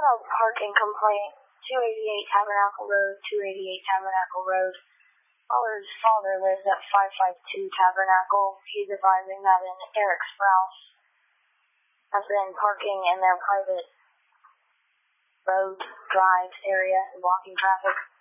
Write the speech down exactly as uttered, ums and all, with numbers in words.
a parking complaint. two eighty-eight Tabernacle Road, two eighty-eight Tabernacle Road. Father's father lives at five five two Tabernacle. He's advising that an Eric Sprouse has been parking in their private road, drive area and blocking traffic.